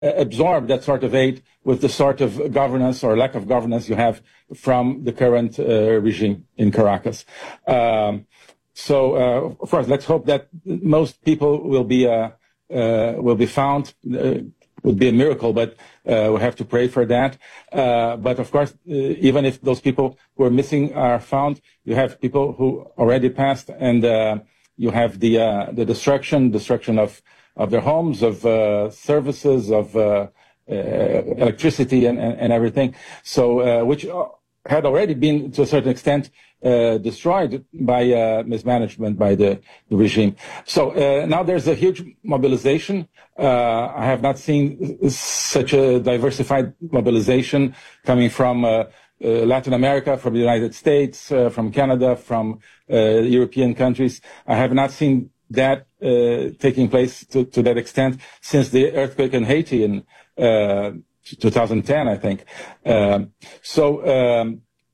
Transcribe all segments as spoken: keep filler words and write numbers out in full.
absorb that sort of aid with the sort of governance or lack of governance you have from the current uh, regime in Caracas. Um, so, uh, of course, let's hope that most people will be uh, uh, will be found. Uh, would be a miracle, but uh, we have to pray for that. Uh, but of course, uh, even if those people who are missing are found, you have people who already passed, and uh, you have the uh, the destruction, destruction of of their homes, of uh, services, of uh, uh, electricity, and, and, and everything. So, uh, which had already been, to a certain extent, uh, destroyed by uh, mismanagement by the, the regime. So uh, now there's a huge mobilization. Uh, I have not seen such a diversified mobilization coming from uh, uh, Latin America, from the United States, uh, from Canada, from uh, European countries. I have not seen that uh, taking place to, to that extent since the earthquake in Haiti in uh, two thousand ten, I think. Um, so, um,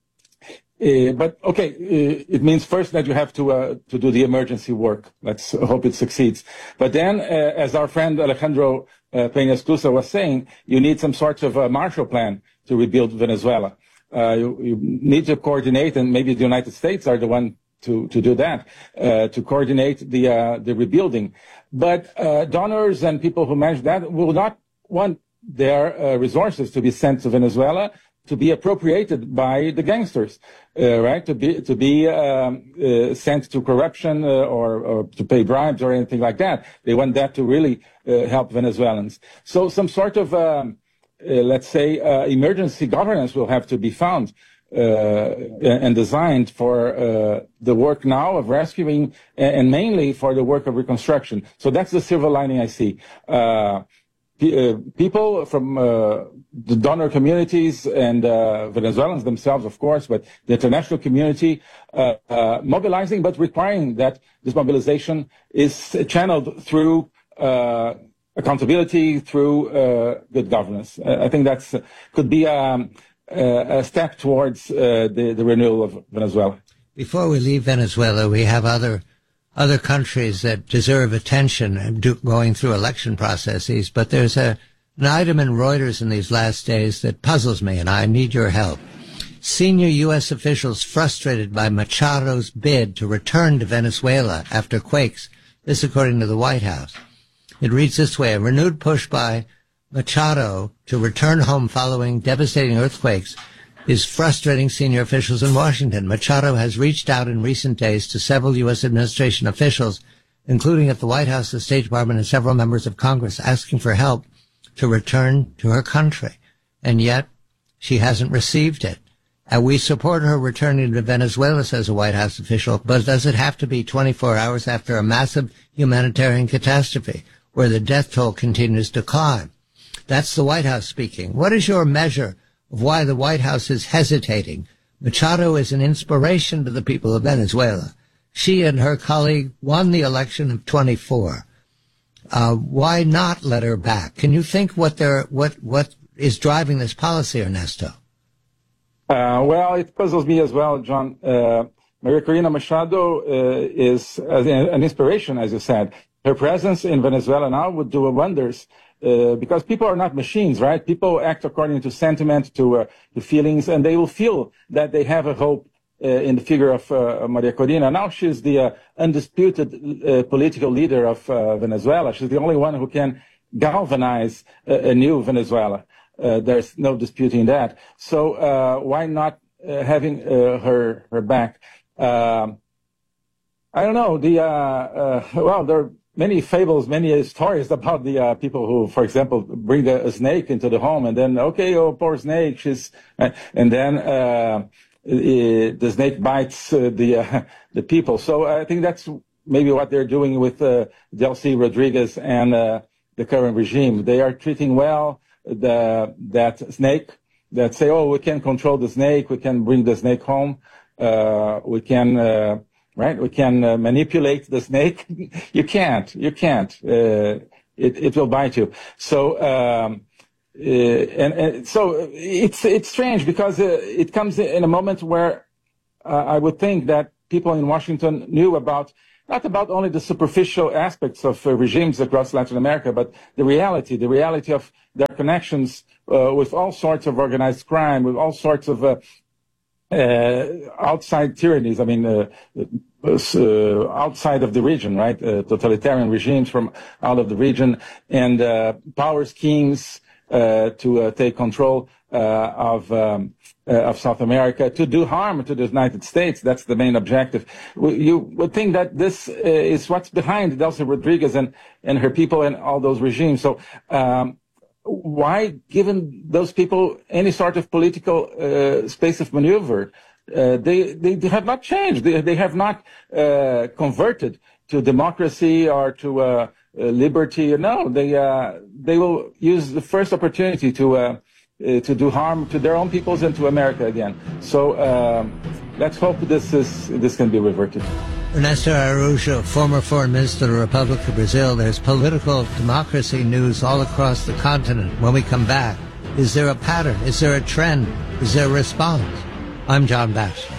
uh, but okay, uh, it means first that you have to uh, to do the emergency work. Let's hope it succeeds. But then, uh, as our friend Alejandro uh, Peña-Esclusa was saying, you need some sort of a Marshall Plan to rebuild Venezuela. Uh, you, you need to coordinate, and maybe the United States are the one to, to do that, uh, to coordinate the, uh, the rebuilding. But uh, donors and people who manage that will not want their uh, resources to be sent to Venezuela to be appropriated by the gangsters, uh, right? To be to be um, uh, sent to corruption uh, or, or to pay bribes or anything like that. They want that to really uh, help Venezuelans. So some sort of, um, uh, let's say, uh, emergency governance will have to be found uh, and designed for uh, the work now of rescuing, and mainly for the work of reconstruction. So that's the silver lining I see. Uh, Uh, people from uh, the donor communities and uh, Venezuelans themselves, of course, but the international community uh, uh, mobilizing, but requiring that this mobilization is channeled through uh, accountability, through uh, good governance. Uh, I think that's uh, could be um, a step towards uh, the, the renewal of Venezuela. Before we leave Venezuela, we have other other countries that deserve attention going through election processes, but there's a, an item in Reuters in these last days that puzzles me, and I need your help. Senior U S officials frustrated by Machado's bid to return to Venezuela after quakes, this according to the White House. It reads this way: a renewed push by Machado to return home following devastating earthquakes is frustrating senior officials in Washington. Machado has reached out in recent days to several U S administration officials, including at the White House, the State Department, and several members of Congress, asking for help to return to her country. And yet, she hasn't received it. And we support her returning to Venezuela, says a White House official, but does it have to be twenty-four hours after a massive humanitarian catastrophe where the death toll continues to climb? That's the White House speaking. What is your measure of why the White House is hesitating? Machado is an inspiration to the people of Venezuela. She and her colleague won the election of twenty-four. Uh, why not let her back? Can you think what they're, what, what is driving this policy, Ernesto? Uh, well, it puzzles me as well, John. Uh, Maria Corina Machado uh, is an inspiration, as you said. Her presence in Venezuela now would do wonders. Uh, because people are not machines, right? People act according to sentiment, to, uh, to feelings, and they will feel that they have a hope uh, in the figure of uh, Maria Corina. Now she's the uh, undisputed uh, political leader of uh, Venezuela. She's the only one who can galvanize a, a new Venezuela. Uh, there's no disputing that. So uh, why not uh, having uh, her her back? Uh, I don't know. The uh, uh, well, there. Many fables, many stories about the uh, people who, for example, bring a, a snake into the home and then, okay, oh, poor snake, she's, uh, and then uh, the snake bites uh, the uh, the people. So I think that's maybe what they're doing with uh, Delcy Rodriguez and uh, the current regime. They are treating well the that snake. That say, oh, we can control the snake, we can bring the snake home, uh, we can. Uh, Right, we can uh, manipulate the snake. You can't. You can't. Uh, it it will bite you. So um, uh, and, and so it's it's strange because uh, it comes in a moment where uh, I would think that people in Washington knew about not about only the superficial aspects of uh, regimes across Latin America, but the reality, the reality of their connections uh, with all sorts of organized crime, with all sorts of uh, uh, outside tyrannies. I mean, uh, uh, outside of the region, right? Uh, totalitarian regimes from out of the region, and uh, power schemes uh, to uh, take control uh, of. Um, Uh, of South America, to do harm to the United States. That's the main objective. You would think that this uh, is what's behind Delcy Rodriguez and, and her people and all those regimes. So um, why, given those people any sort of political uh, space of maneuver, uh, they, they, they have not changed. They, they have not uh, converted to democracy or to uh, uh, liberty. No, they, uh, they will use the first opportunity to uh, Uh, to do harm to their own peoples and to America again. So um, let's hope this is this can be reverted. Ernesto Araújo, former foreign minister of the Republic of Brazil. There's political democracy news all across the continent. When we come back, is there a pattern? Is there a trend? Is there a response? I'm John Batchelor.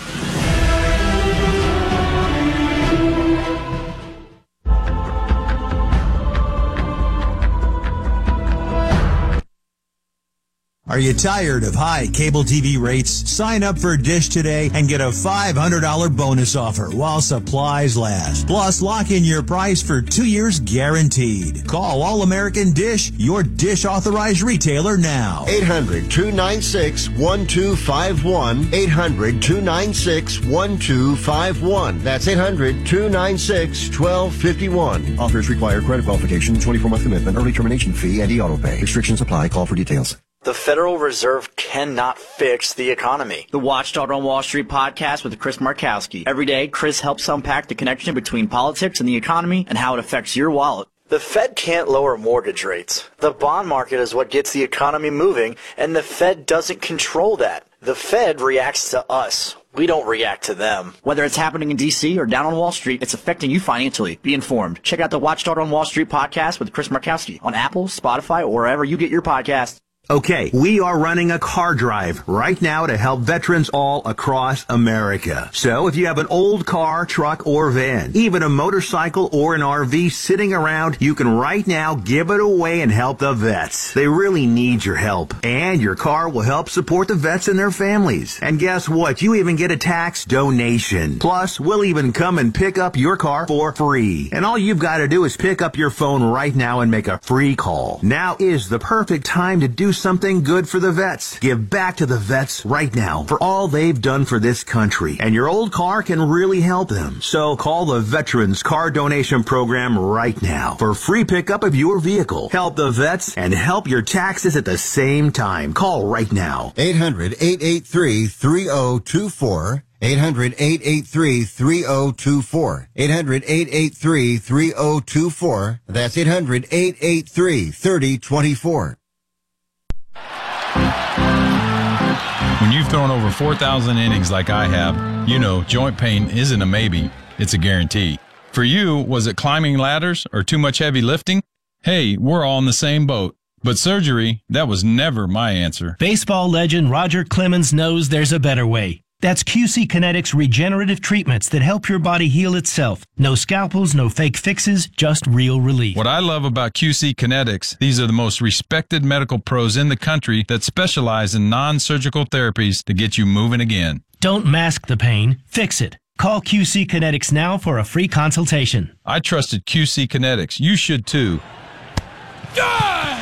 Are you tired of high cable T V rates? Sign up for Dish today and get a five hundred dollars bonus offer while supplies last. Plus, lock in your price for two years guaranteed. Call All American Dish, your Dish authorized retailer now. eight hundred, two nine six, one two five one. eight hundred, two nine six, one two five one. That's eight hundred, two nine six, one two five one. Offers require credit qualification, twenty-four month commitment, early termination fee, and e-auto pay. Restrictions apply. Call for details. The Federal Reserve cannot fix the economy. The Watchdog on Wall Street podcast with Chris Markowski. Every day, Chris helps unpack the connection between politics and the economy and how it affects your wallet. The Fed can't lower mortgage rates. The bond market is what gets the economy moving, and the Fed doesn't control that. The Fed reacts to us. We don't react to them. Whether it's happening in D C or down on Wall Street, it's affecting you financially. Be informed. Check out the Watchdog on Wall Street podcast with Chris Markowski on Apple, Spotify, or wherever you get your podcasts. Okay, we are running a car drive right now to help veterans all across America. So if you have an old car, truck, or van, even a motorcycle or an R V sitting around, you can right now give it away and help the vets. They really need your help. And your car will help support the vets and their families. And guess what? You even get a tax donation. Plus, we'll even come and pick up your car for free. And all you've got to do is pick up your phone right now and make a free call. Now is the perfect time to do something good for the vets. Give back to the vets right now for all they've done for this country. And your old car can really help them. So call the Veterans Car Donation Program right now for free pickup of your vehicle. Help the vets and help your taxes at the same time. Call right now. eight hundred, eight eight three, three oh two four. eight hundred, eight eight three, three oh two four. eight hundred, eight eight three, three oh two four. That's eight hundred, eight eight three, three oh two four. When you've thrown over four thousand innings like I have, you know joint pain isn't a maybe, it's a guarantee. For you, was it climbing ladders or too much heavy lifting? Hey, we're all in the same boat. But surgery, that was never my answer. Baseball legend Roger Clemens knows there's a better way. That's Q C Kinetics regenerative treatments that help your body heal itself. No scalpels, no fake fixes, just real relief. What I love about Q C Kinetics, these are the most respected medical pros in the country that specialize in non-surgical therapies to get you moving again. Don't mask the pain, fix it. Call Q C Kinetics now for a free consultation. I trusted Q C Kinetics. You should too. Die!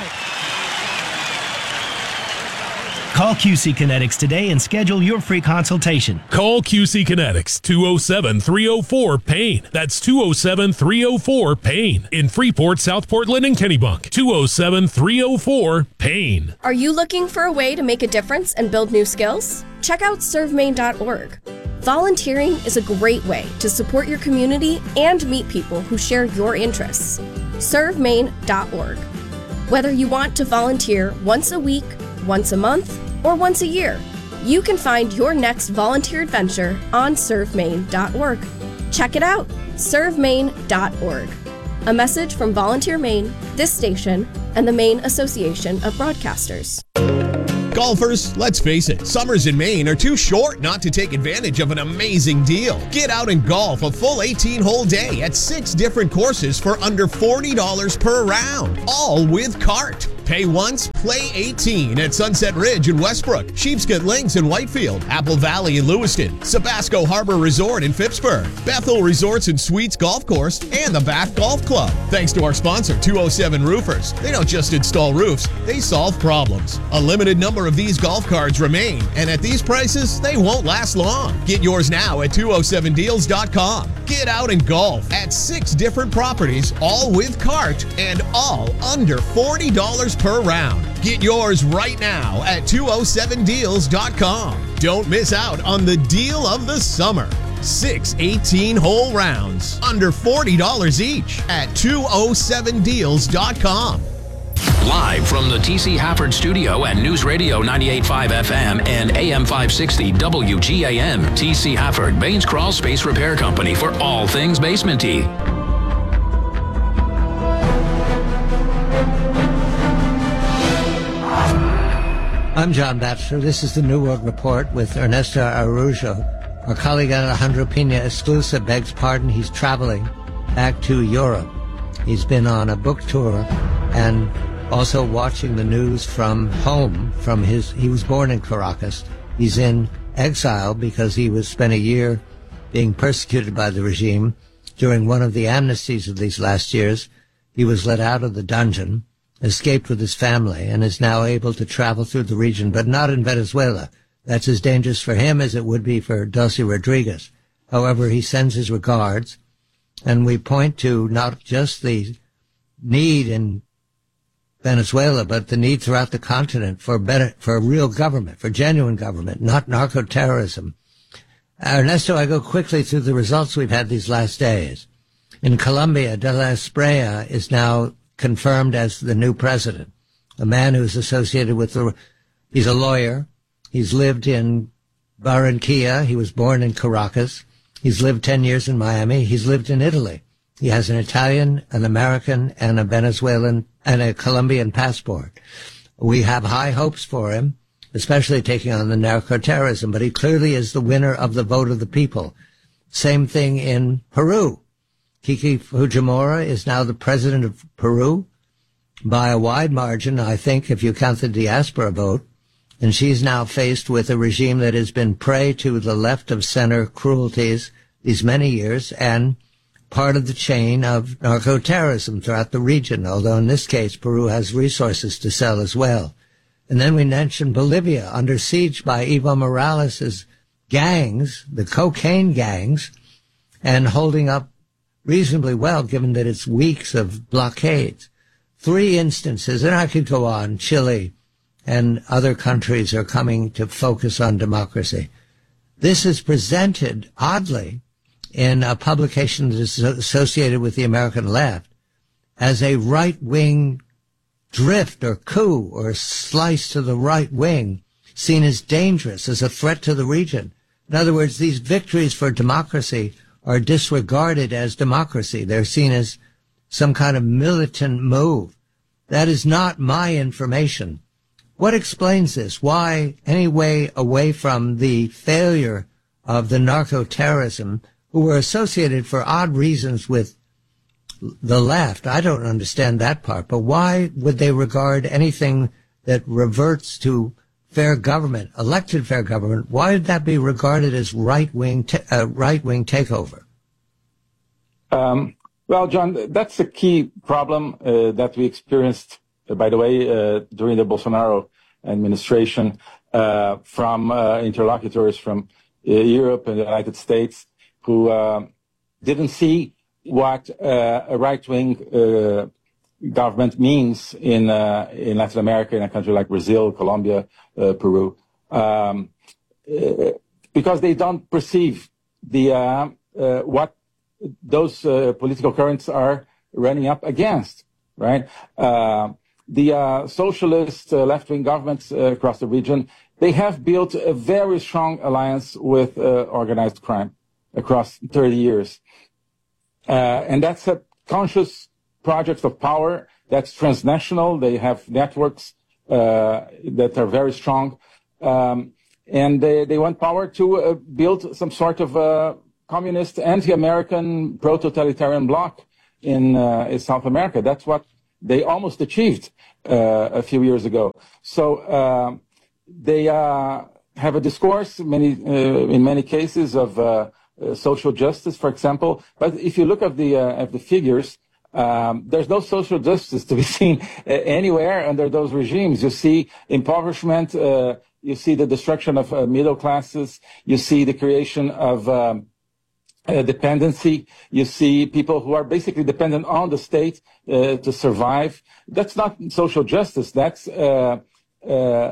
Call Q C Kinetics today and schedule your free consultation. Call Q C Kinetics, two oh seven, three oh four, PAIN. That's two oh seven, three oh four, PAIN. In Freeport, South Portland, and Kennebunk. two oh seven, three oh four, PAIN. Are you looking for a way to make a difference and build new skills? Check out serve maine dot org. Volunteering is a great way to support your community and meet people who share your interests. serve maine dot org. Whether you want to volunteer once a week, once a month, or once a year, you can find your next volunteer adventure on serve maine dot org. Check it out, serve maine dot org. A message from Volunteer Maine, this station, and the Maine Association of Broadcasters. Golfers, let's face it, summers in Maine are too short not to take advantage of an amazing deal. Get out and golf a full eighteen-hole day at six different courses for under forty dollars per round, all with cart. Pay once, play eighteen at Sunset Ridge in Westbrook, Sheepscot Links in Whitefield, Apple Valley in Lewiston, Sabasco Harbor Resort in Phippsburg, Bethel Resorts and Suites Golf Course, and the Bath Golf Club. Thanks to our sponsor, two oh seven Roofers. They don't just install roofs, they solve problems. A limited number of these golf carts remain, and at these prices, they won't last long. Get yours now at two oh seven deals dot com. Get out and golf at six different properties, all with cart, and all under forty dollars per round. Get yours right now at two oh seven deals dot com. Don't miss out on the deal of the summer. Six eighteen-hole rounds, under forty dollars each at two oh seven deals dot com. Live from the T C Hafford studio at News Radio ninety-eight point five F M and A M five sixty W G A M. T C Hafford, Baines Crawl Space Repair Company for all things basement-y. I'm John Batchelor. This is the New World Report with Ernesto Araujo. Our colleague Alejandro Pina Esclusa begs pardon. He's traveling back to Europe. He's been on a book tour and also watching the news from home. From his, he was born in Caracas. He's in exile because he was spent a year being persecuted by the regime. During one of the amnesties of these last years, he was let out of the dungeon, escaped with his family, and is now able to travel through the region, but not in Venezuela. That's as dangerous for him as it would be for Delcy Rodriguez. However, he sends his regards, and we point to not just the need in Venezuela, but the need throughout the continent for better, for real government, for genuine government, not narco-terrorism. Ernesto, I go quickly through the results we've had these last days. In Colombia, De la Espriella is now confirmed as the new president, a man who's associated with the, he's a lawyer. He's lived in Barranquilla. He was born in Caracas. He's lived ten years in Miami. He's lived in Italy. He has an Italian, an American, and a Venezuelan, and a Colombian passport. We have high hopes for him, especially taking on the narco-terrorism, but he clearly is the winner of the vote of the people. Same thing in Peru. Kiki Fujimori is now the president of Peru by a wide margin, I think, if you count the diaspora vote. And she's now faced with a regime that has been prey to the left-of-center cruelties these many years and part of the chain of narco-terrorism throughout the region, although in this case Peru has resources to sell as well. And then we mentioned Bolivia, under siege by Evo Morales' gangs, the cocaine gangs, and holding up reasonably well, given that it's weeks of blockades. Three instances, and I could go on, Chile and other countries are coming to focus on democracy. This is presented, oddly, in a publication that is associated with the American left as a right-wing drift or coup or slice to the right wing, seen as dangerous, as a threat to the region. In other words, these victories for democracy are disregarded as democracy. They're seen as some kind of militant move. That is not my information. What explains this? Why any way away from the failure of the narco-terrorism, who were associated for odd reasons with the left? I don't understand that part, but why would they regard anything that reverts to fair government, elected fair government? Why would that be regarded as right-wing, t- uh, right-wing takeover? Um, well, John, that's a key problem uh, that we experienced, uh, by the way, uh, during the Bolsonaro administration uh, from uh, interlocutors from uh, Europe and the United States who uh, didn't see what uh, a right-wing uh, government means in uh, in Latin America, in a country like Brazil, Colombia, uh, Peru, um, uh, because they don't perceive the uh, uh, what those uh, political currents are running up against, right? Uh, the uh, socialist uh, left-wing governments uh, across the region, they have built a very strong alliance with uh, organized crime across thirty years. Uh, and that's a conscious project of power that's transnational. They have networks uh, that are very strong. Um, and they, they want power to uh, build some sort of uh, communist, anti-American, pro-totalitarian bloc in, uh, in South America. That's what they almost achieved uh, a few years ago. So uh, they uh, have a discourse many, uh, in many cases of uh, uh, social justice, for example. But if you look at the, uh, at the figures, um, there's no social justice to be seen uh, anywhere under those regimes. You see impoverishment, uh, you see the destruction of uh, middle classes, you see the creation of um, Uh, dependency. You see people who are basically dependent on the state uh, to survive. That's not social justice. That's uh, uh,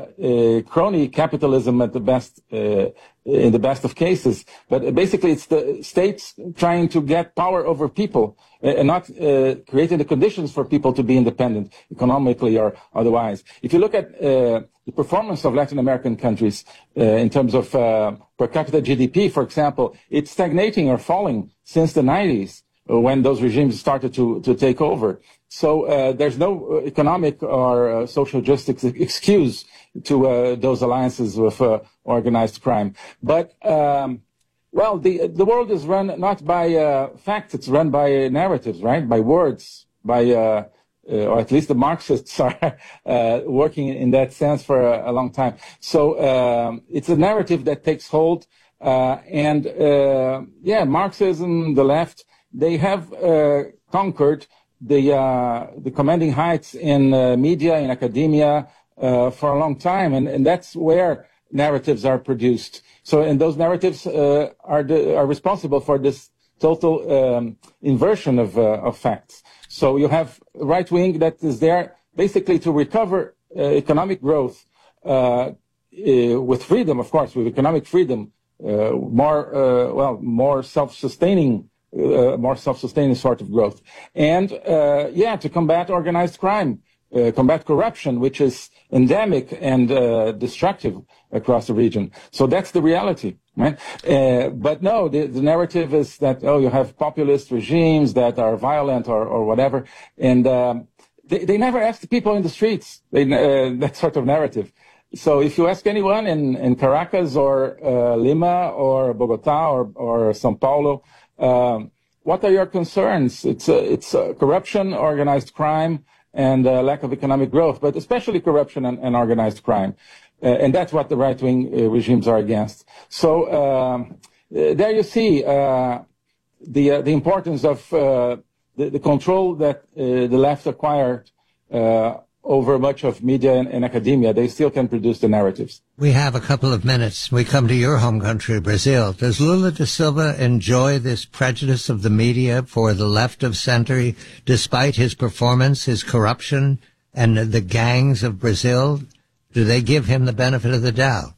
uh, crony capitalism at the best, uh, in the best of cases. But basically, it's the states trying to get power over people uh, and not uh, creating the conditions for people to be independent economically or otherwise. If you look at uh, the performance of Latin American countries uh, in terms of uh, per capita G D P, for example, it's stagnating or falling since the nineties uh, when those regimes started to, to take over. So uh, there's no economic or uh, social justice excuse to uh, those alliances with uh, organized crime. But, um, well, the, the world is run not by uh, facts, it's run by narratives, right? By words, by... Uh, Uh, or at least the Marxists are uh, working in that sense for a, a long time. So um, it's a narrative that takes hold, uh, and uh, yeah, Marxism, the left, they have uh, conquered the uh, the commanding heights in uh, media, in academia, uh, for a long time, and, and that's where narratives are produced. So, and those narratives uh, are the, are responsible for this total um, inversion of uh, of facts. So you have right wing that is there basically to recover uh, economic growth uh, uh, with freedom, of course, with economic freedom, uh, more uh, well, more self-sustaining, uh, more self-sustaining sort of growth, and uh, yeah, to combat organized crime, uh, combat corruption, which is endemic and uh, destructive across the region. So that's the reality. Right? Uh, but no, the, the narrative is that, oh, you have populist regimes that are violent or, or whatever. And um, they, they never ask the people in the streets, they, uh, that sort of narrative. So if you ask anyone in, in Caracas or uh, Lima or Bogota or, or Sao Paulo, um, what are your concerns? It's, uh, it's uh, corruption, organized crime, and uh, lack of economic growth, but especially corruption and, and organized crime. Uh, and that's what the right-wing uh, regimes are against. So um, uh, there you see uh, the uh, the importance of uh, the, the control that uh, the left acquired uh, over much of media and, and academia. They still can produce the narratives. We have a couple of minutes. We come to your home country, Brazil. Does Lula da Silva enjoy this prejudice of the media for the left of center, despite his performance, his corruption, and the gangs of Brazil? Do they give him the benefit of the doubt?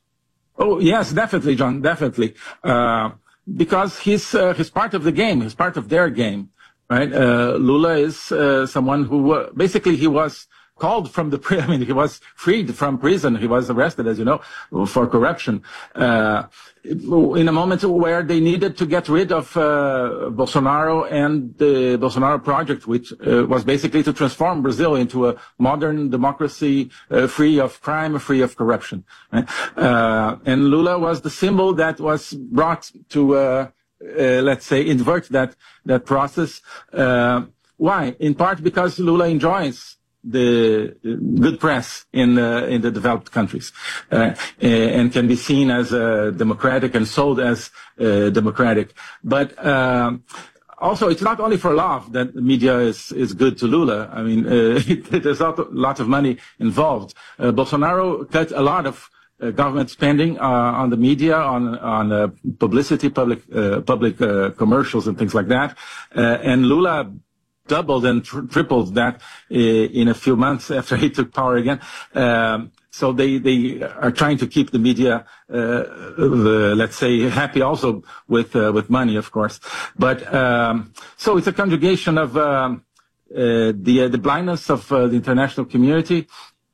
Oh, yes, definitely, John, definitely. Uh, because he's, uh, he's part of the game. He's part of their game, right? Uh, Lula is uh, someone who, uh, basically, he was called from the, I mean, he was freed from prison. He was arrested, as you know, for corruption. Uh, in a moment where they needed to get rid of uh, Bolsonaro and the Bolsonaro project, which uh, was basically to transform Brazil into a modern democracy, uh, free of crime, free of corruption. Right? Uh, and Lula was the symbol that was brought to, uh, uh, let's say, invert that that process. Uh, why? In part because Lula enjoys the good press in uh, in the developed countries, uh, and can be seen as uh, democratic and sold as uh, democratic. But um, also, it's not only for love that the media is is good to Lula. I mean, uh, it, there's a lot of money involved. Uh, Bolsonaro cut a lot of uh, government spending uh, on the media, on on uh, publicity, public uh, public uh, commercials, and things like that. Uh, and Lula doubled and tri tripled that uh, in a few months after he took power again. Um, so they, they are trying to keep the media, uh, the, let's say, happy also with, uh, with money, of course. But, um, so it's a conjugation of, um, uh, the, uh, the blindness of uh, the international community,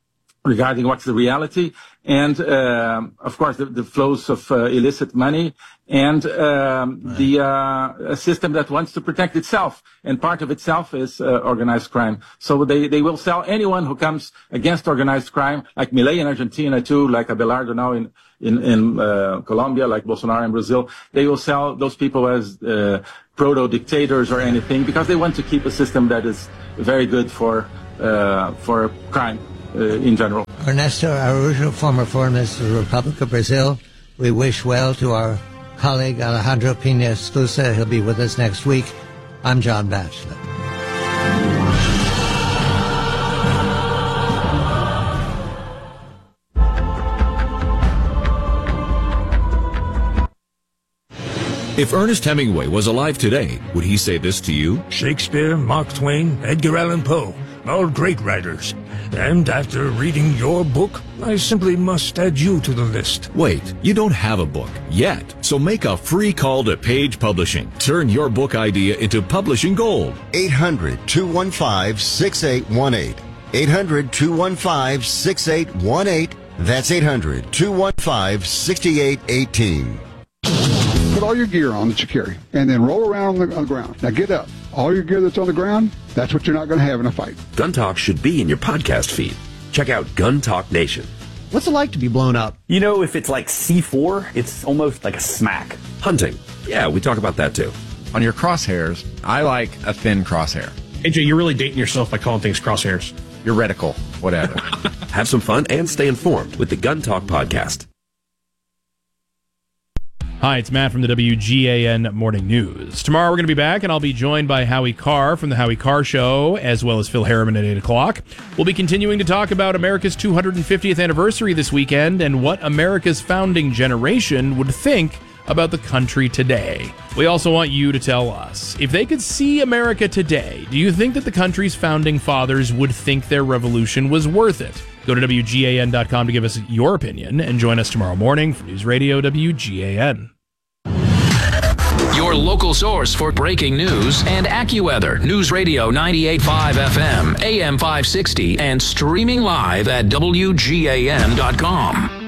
regarding what's the reality, and uh, of course the, the flows of uh, illicit money, and um, right. the uh, a system that wants to protect itself, and part of itself is uh, organized crime. So they, they will sell anyone who comes against organized crime, like Milei in Argentina too, like Abelardo now in in, in uh, Colombia, like Bolsonaro in Brazil. They will sell those people as uh, proto-dictators or anything, because they want to keep a system that is very good for uh, for crime. Uh, in general. Ernesto Araújo, former foreign minister of the Republic of Brazil. We wish well to our colleague Alejandro Pina Esclusa. He'll be with us next week. I'm John Batchelor. If Ernest Hemingway was alive today, would he say this to you? Shakespeare, Mark Twain, Edgar Allan Poe, all great writers. And after reading your book, I simply must add you to the list. Wait, you don't have a book yet. So make a free call to Page Publishing. Turn your book idea into publishing gold. eight hundred, two one five, six eight one eight. eight hundred, two one five, six eight one eight. That's eight hundred, two one five, six eight one eight. Put all your gear on that you carry, and then roll around on the, on the ground. Now get up. All your gear that's on the ground, that's what you're not going to have in a fight. Gun Talk should be in your podcast feed. Check out Gun Talk Nation. What's it like to be blown up? You know, if it's like C four, it's almost like a smack. Hunting. Yeah, we talk about that too. On your crosshairs, I like a thin crosshair. A J, you're really dating yourself by calling things crosshairs. Your reticle, whatever. Have some fun and stay informed with the Gun Talk podcast. Hi, it's Matt from the W G A N Morning News. Tomorrow we're going to be back, and I'll be joined by Howie Carr from the Howie Carr Show, as well as Phil Harriman at eight o'clock. We'll be continuing to talk about America's two hundred fiftieth anniversary this weekend and what America's founding generation would think about the country today. We also want you to tell us, if they could see America today, do you think that the country's founding fathers would think their revolution was worth it? Go to W G A N dot com to give us your opinion, and join us tomorrow morning for News Radio W G A N. Your local source for breaking news and AccuWeather. News Radio ninety-eight point five F M, A M five sixty, and streaming live at W G A N dot com.